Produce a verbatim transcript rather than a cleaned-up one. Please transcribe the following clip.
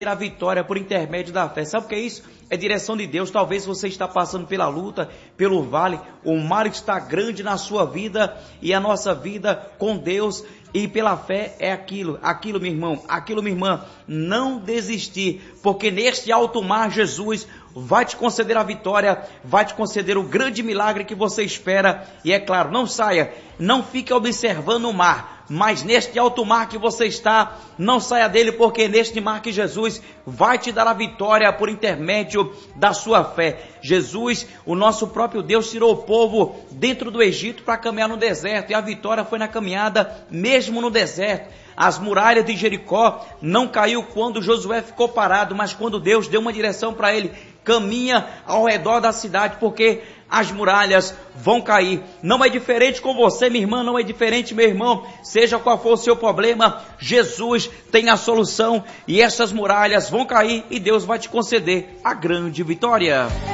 a vitória por intermédio da fé. Sabe o que é isso? É direção de Deus. Talvez você está passando pela luta, pelo vale, o mar está grande na sua vida e a nossa vida com Deus e pela fé é aquilo, aquilo meu irmão, aquilo minha irmã, não desistir, porque neste alto mar Jesus vai te conceder a vitória, vai te conceder o grande milagre que você espera e é claro, não saia, não fique observando o mar, mas neste alto mar que você está, não saia dele, porque neste mar que Jesus vai te dar a vitória por intermédio da sua fé. Jesus, o nosso próprio Deus, tirou o povo dentro do Egito para caminhar no deserto, e a vitória foi na caminhada, mesmo no deserto. As muralhas de Jericó não caiu quando Josué ficou parado, mas quando Deus deu uma direção para ele: caminha ao redor da cidade, porque as muralhas vão cair. Não é diferente com você, minha irmã, não é diferente, meu irmão. Seja qual for o seu problema, Jesus tem a solução e essas muralhas vão cair e Deus vai te conceder a grande vitória.